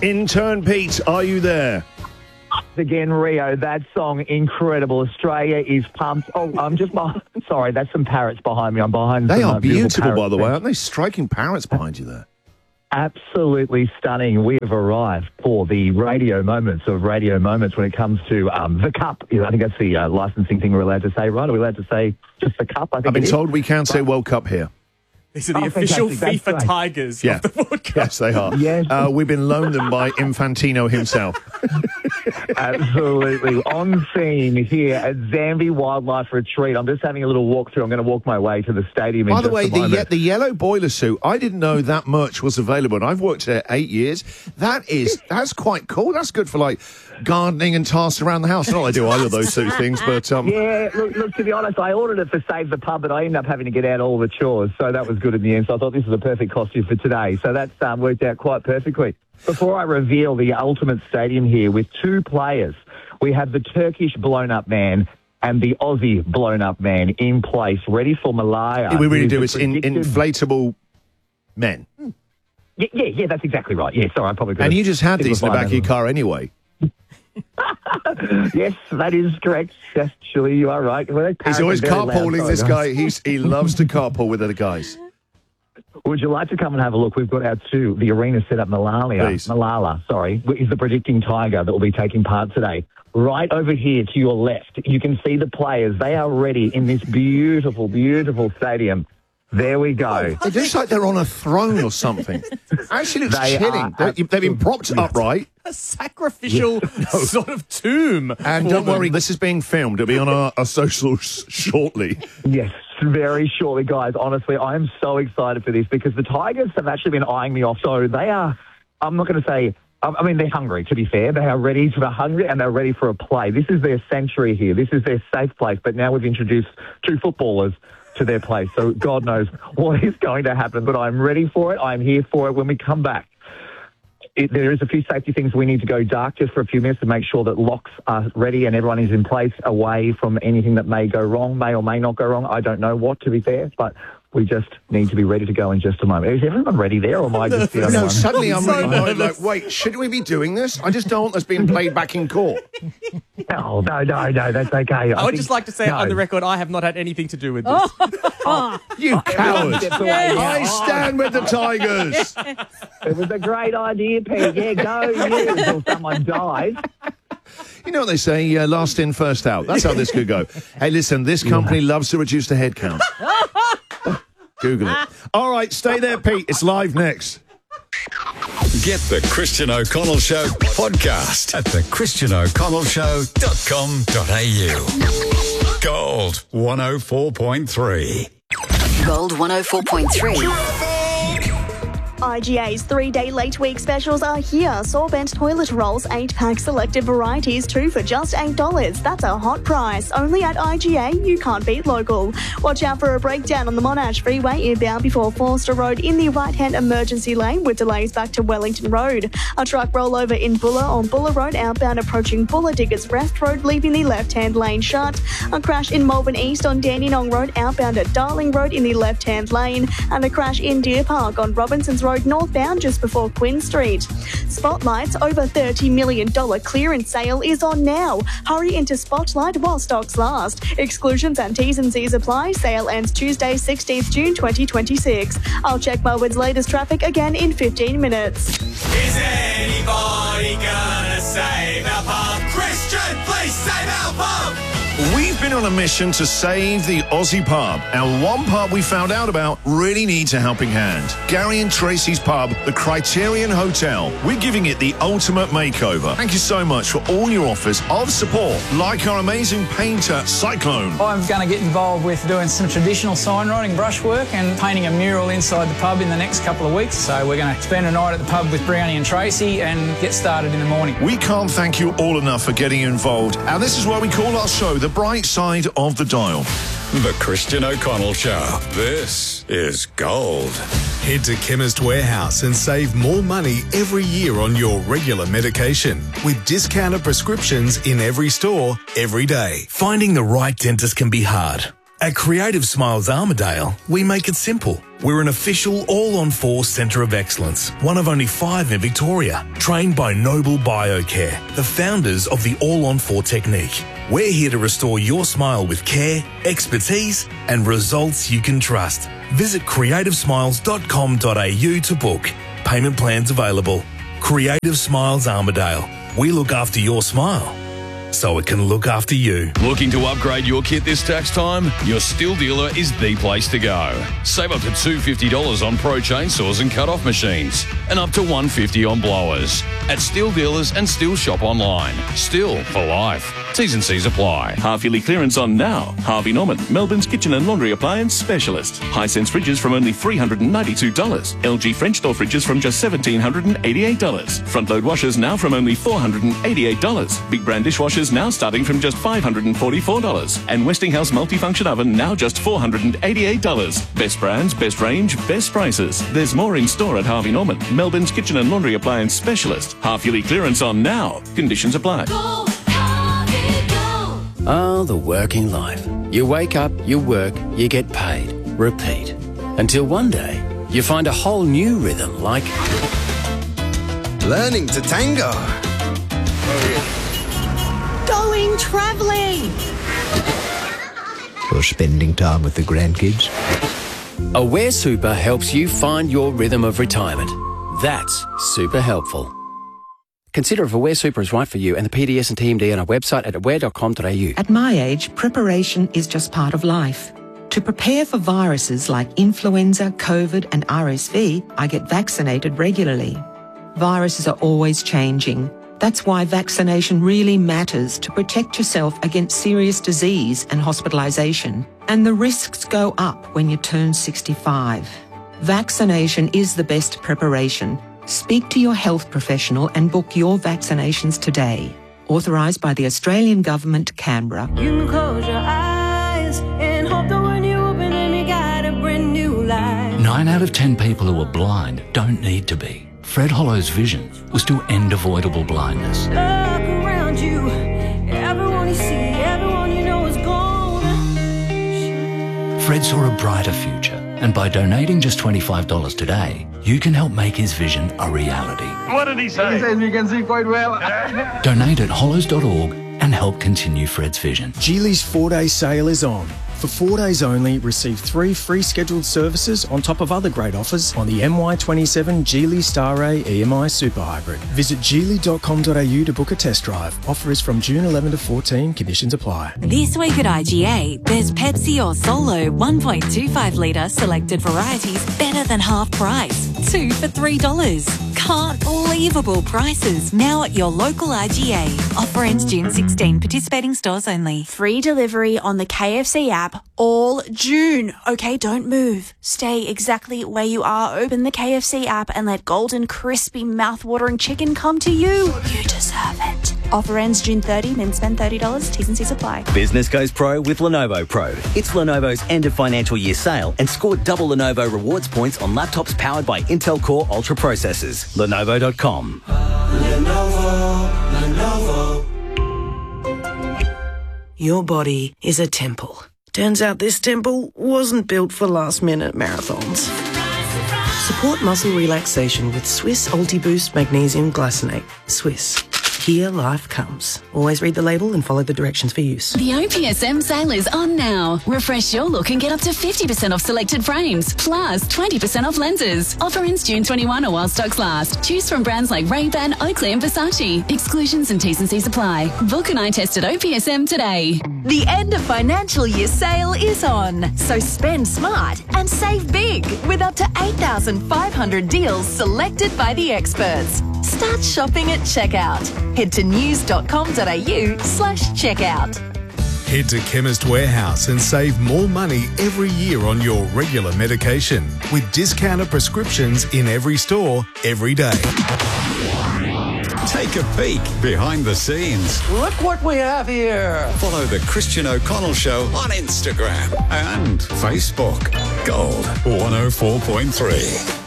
Intern Pete, are you there? Again, Rio, that song, incredible. Australia is pumped. Oh, I'm just... Sorry, that's some parrots behind me. I'm behind They some are beautiful, by the way, parrots. aren't they? Striking parrots behind you there. Absolutely stunning. We have arrived for the radio moments when it comes to the cup. I think that's the licensing thing we're allowed to say, right? Are we allowed to say just the cup? I've been told we can't say World Cup here. These are the official fantastic. FIFA Tigers Yeah. of the World Cup. Yes, they are. Yes. We've been loaned them by Infantino himself. Absolutely. On scene here at Zambi Wildlife Retreat. I'm just having a little walk through. I'm going to walk my way to the stadium in By the just way, a moment. the yellow boiler suit, I didn't know that merch was available, and I've worked here 8 years. That's quite cool. That's good for, like, gardening and tasks around the house. Not that I do either of those two things, but... Yeah, look, to be honest, I ordered it for Save the Pub, but I ended up having to get out all the chores, so that was good in the end. So I thought this was a perfect costume for today. So that's worked out quite perfectly. Before I reveal the ultimate stadium here with two players, we have the Turkish blown-up man and the Aussie blown-up man in place, ready for Malaya. we really do. It's inflatable men. Yeah, that's exactly right. Yeah, sorry, I probably could. And you just had these in the back of your car anyway. Yes, that is correct. Actually, you are right. Well, He's always carpooling, this guy. He loves to carpool with other guys. Would you like to come and have a look? We've got the arena set up. Malala is the predicting tiger that will be taking part today. Right over here to your left, you can see the players. They are ready in this beautiful, beautiful stadium. There we go. It looks like they're on a throne or something. Actually looks chilling. They've been propped upright. A sacrificial sort of tomb. And don't worry, this is being filmed. It'll be on our socials shortly. Yes, very shortly, guys. Honestly, I am so excited for this because the Tigers have actually been eyeing me off. So they are, I'm not going to say, I mean, they're hungry, to be fair. They are ready to be hungry and they're ready for a play. This is their sanctuary here. This is their safe place. But now we've introduced two footballers to their place. So God knows what is going to happen. But I'm ready for it. I'm here for it when we come back. There is a few safety things. We need to go dark just for a few minutes to make sure that locks are ready and everyone is in place away from anything that may go wrong, may or may not go wrong. I don't know what, to be fair, but we just need to be ready to go in just a moment. Is everyone ready there, or am I just the only one? Suddenly I'm really like, wait, shouldn't we be doing this? I just don't want this being played back in court. No, that's okay. I would just like to say on the record, I have not had anything to do with this. You coward. Yeah. I stand with the Tigers. It was a great idea, Pete. Yeah, go you until someone dies. You know what they say, last in, first out. That's how this could go. Hey, listen, this company loves to reduce the head count. Google it. All right, stay there, Pete. It's live next. Get the Christian O'Connell Show podcast at thechristianoconnellshow.com.au. Gold 104.3. Gold 104.3. IGA's 3-day late week specials are here. Sorbent toilet rolls, 8-pack selected varieties, 2 for just $8. That's a hot price. Only at IGA, you can't beat local. Watch out for a breakdown on the Monash Freeway inbound before Forster Road in the right-hand emergency lane with delays back to Wellington Road. A truck rollover in Buller on Buller Road outbound approaching Buller Diggers Rest Road, leaving the left-hand lane shut. A crash in Melbourne East on Dandenong Road outbound at Darling Road in the left-hand lane. And a crash in Deer Park on Robinson's Road northbound just before Quinn Street. Spotlight's over $30 million clearance sale is on now. Hurry into Spotlight while stocks last. Exclusions and T's and C's apply. Sale ends Tuesday, 16th June 2026. I'll check Melbourne's latest traffic again in 15 minutes. Is anybody gonna save our pub? Christian, please save our pub! We've been on a mission to save the Aussie pub, and one pub we found out about really needs a helping hand. Gary and Tracy's pub, the Criterion Hotel. We're giving it the ultimate makeover. Thank you so much for all your offers of support, like our amazing painter, Cyclone. I'm going to get involved with doing some traditional sign writing, brushwork, and painting a mural inside the pub in the next couple of weeks. So we're going to spend a night at the pub with Brownie and Tracy and get started in the morning. We can't thank you all enough for getting involved, and this is why we call our show The Bright Side of the Dial. The Christian O'Connell Show. This is gold. Head to Chemist Warehouse and save more money every year on your regular medication with discounted prescriptions in every store, every day. Finding the right dentist can be hard. At Creative Smiles Armidale, we make it simple. We're an official all-on-4 centre of excellence, one of only 5 in Victoria, trained by Noble Biocare, the founders of the all-on-4 technique. We're here to restore your smile with care, expertise and results you can trust. Visit creativesmiles.com.au to book. Payment plans available. Creative Smiles Armidale. We look after your smile so it can look after you. Looking to upgrade your kit this tax time? Your Stihl dealer is the place to go. Save up to $250 on Pro chainsaws and cut-off machines, and up to $150 on blowers. At Stihl dealers and Stihl shop online. Stihl for life. T's and C's apply. Half-yearly clearance on now. Harvey Norman, Melbourne's kitchen and laundry appliance specialist. Hisense fridges from only $392. LG French door fridges from just $1,788. Front-load washers now from only $488. Big brand dishwashers now starting from just $544. And Westinghouse multifunction oven now just $488. Best brands, best range, best prices. There's more in store at Harvey Norman, Melbourne's kitchen and laundry appliance specialist. Half-yearly clearance on now. Conditions apply. Ah, the working life. You wake up, you work, you get paid. Repeat. Until one day, you find a whole new rhythm like learning to tango. Going travelling. Or spending time with the grandkids. Aware Super helps you find your rhythm of retirement. That's super helpful. Consider if Aware Super is right for you and the PDS and TMD on our website at aware.com.au. At my age, preparation is just part of life. To prepare for viruses like influenza, COVID and RSV, I get vaccinated regularly. Viruses are always changing. That's why vaccination really matters to protect yourself against serious disease and hospitalisation. And the risks go up when you turn 65. Vaccination is the best preparation. Speak to your health professional and book your vaccinations today. Authorised by the Australian Government, Canberra. You can close your eyes and hope that when you open them you got a brand new life. 9 out of 10 people who are blind don't need to be. Fred Hollow's vision was to end avoidable blindness. Look around you, everyone you see, everyone you know is gone. Fred saw a brighter future, and by donating just $25 today, you can help make his vision a reality. What did he say? He says you can see quite well. Donate at hollows.org and help continue Fred's vision. Geely's 4-day sale is on. For 4 days only, receive 3 free scheduled services on top of other great offers on the MY27 Geely Starray EMI Super Hybrid. Visit geely.com.au to book a test drive. Offer is from June 11 to 14. Conditions apply. This week at IGA, there's Pepsi or Solo 1.25 litre selected varieties better than half price. 2 for $3. Unbelievable prices now at your local IGA. Offer ends June 16. Participating stores only. Free delivery on the KFC app all June. Okay, don't move. Stay exactly where you are. Open the KFC app and let golden, crispy, mouth-watering chicken come to you. You deserve it. Offer ends June 30. Then spend $30. T's and C's apply. Business goes pro with Lenovo Pro. It's Lenovo's end of financial year sale and score double Lenovo rewards points on laptops powered by Intel Core Ultra processors. Lenovo.com. Lenovo. Your body is a temple. Turns out this temple wasn't built for last-minute marathons. Support muscle relaxation with Swiss Ultiboost Magnesium Glycinate. Swiss. Here life comes. Always read the label and follow the directions for use. The OPSM sale is on now. Refresh your look and get up to 50% off selected frames, plus 20% off lenses. Offer ends June 21 or while stocks last. Choose from brands like Ray-Ban, Oakley and Versace. Exclusions and T's and C's apply. Book an eye test at OPSM today. The end of financial year sale is on. So spend smart and save big with up to 8,500 deals selected by the experts. Start shopping at checkout. Head to news.com.au/checkout. Head to Chemist Warehouse and save more money every year on your regular medication with discounted prescriptions in every store, every day. Take a peek behind the scenes. Look what we have here. Follow The Christian O'Connell Show on Instagram and Facebook. Gold 104.3.